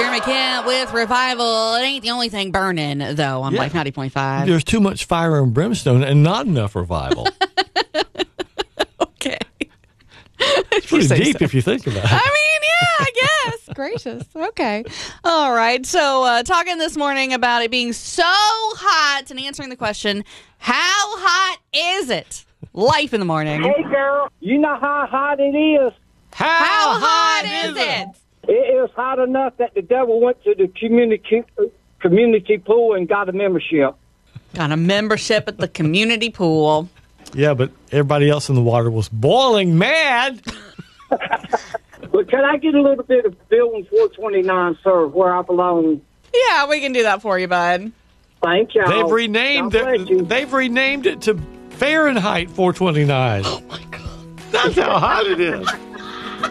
Jeremy Kent with Revival. It ain't the only thing burning, though, on Life 90.5. There's too much fire and brimstone and not enough revival. Okay. It's pretty deep if you think about it. I mean, yeah, I guess. Gracious. Okay. All right. So, talking this morning about it being so hot and answering the question, how hot is it? Life in the morning. Hey, girl, you know how hot it is? How hot is it? It is hot enough that the devil went to the community pool and got a membership. Got a membership at the community pool. Yeah, but everybody else in the water was boiling mad. But can I get a little bit of Building 429, sir, where I belong? Yeah, we can do that for you, bud. Thank y'all. They've renamed it to Fahrenheit 429. Oh, my God. That's how hot it is.